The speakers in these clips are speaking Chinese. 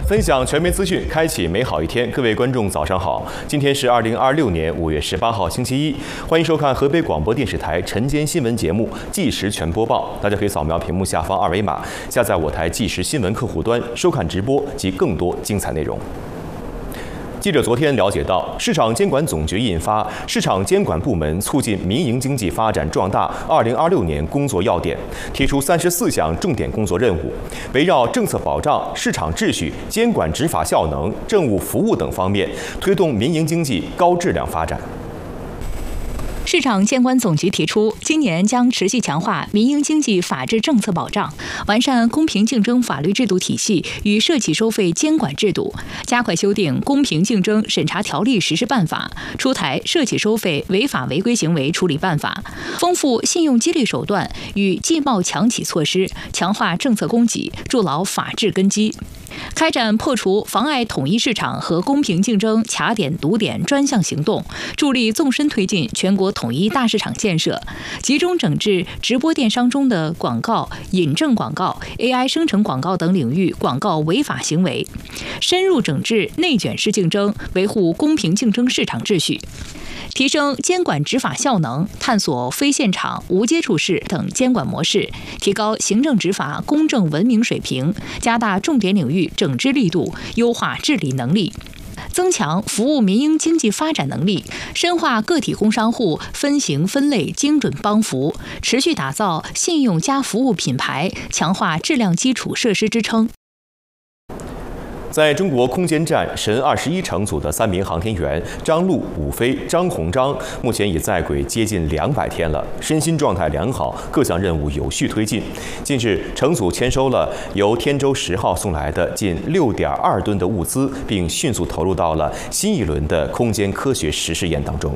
分享全媒资讯，开启美好一天。各位观众，早上好！今天是2026年5月18号，星期一。欢迎收看河北广播电视台晨间新闻节目《即时全播报》。大家可以扫描屏幕下方二维码，下载我台即时新闻客户端，收看直播及更多精彩内容。记者昨天了解到，市场监管总局印发《市场监管部门促进民营经济发展壮大2026年工作要点》，提出34项重点工作任务，围绕政策保障、市场秩序、监管执法效能、政务服务等方面，推动民营经济高质量发展。 市场监管总局提出，今年将持续强化民营经济法治政策保障，完善公平竞争法律制度体系与涉企收费监管制度，加快修订《公平竞争审查条例实施办法》，出台涉企收费违法违规行为处理办法，丰富信用激励手段与纪贸强企措施，强化政策供给，筑牢法治根基。开展破除妨碍统一市场和公平竞争卡点堵点专项行动，助力纵深推进全国统一大市场建设，集中整治直播电商中的广告、引证广告、AI 生成广告等领域广告违法行为，深入整治内卷式竞争，维护公平竞争市场秩序。提升监管执法效能，探索非现场、无接触式等监管模式，提高行政执法公正文明水平，加大重点领域整治力度，优化治理能力，增强服务民营经济发展能力，深化个体工商户分型分类精准帮扶，持续打造信用加服务品牌，强化质量基础设施支撑。 在中国空间站神21乘组的3名航天员张陆、武飞、张鸿章，目前已在轨接近200天了，身心状态良好，各项任务有序推进。近日，乘组签收了由天舟10号送来的近6.2吨的物资，并迅速投入到了新一轮的空间科学实试验当中。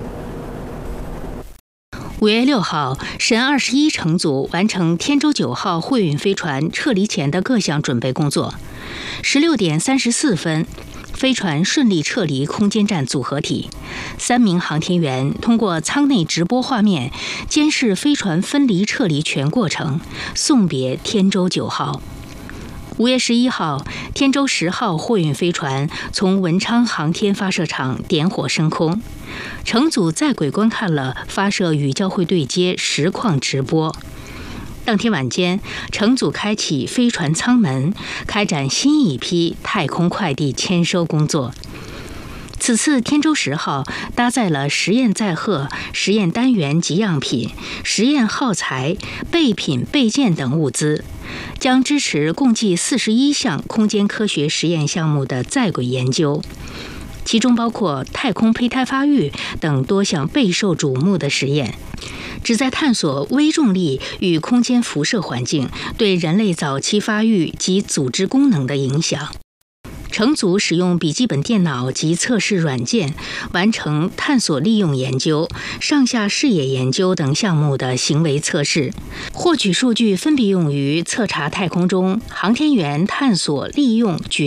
5月6号，神21乘组完成天舟9号货运飞船撤离前的各项准备工作。16点34分，飞船顺利撤离空间站组合体。3名航天员通过舱内直播画面监视飞船分离撤离全过程，送别天舟9号。5月11号，天舟10号货运飞船从文昌航天发射场点火升空，乘组在轨观看了发射与交会对接实况直播。当天晚间，乘组开启飞船舱门，开展新一批太空快递签收工作。此次天舟10号搭载了实验载荷、实验单元及样品、实验耗材、备品备件等物资，将支持共计41项空间科学实验项目的在轨研究，其中包括太空胚胎发育等多项备受瞩目的实验，旨在探索微重力与空间辐射环境对人类早期发育及组织功能的影响。乘组使用笔记本电脑及测试软件，完成探索利用研究、上下视野研究等项目的行为测试，获取数据分别用于测查太空中航天员探索利用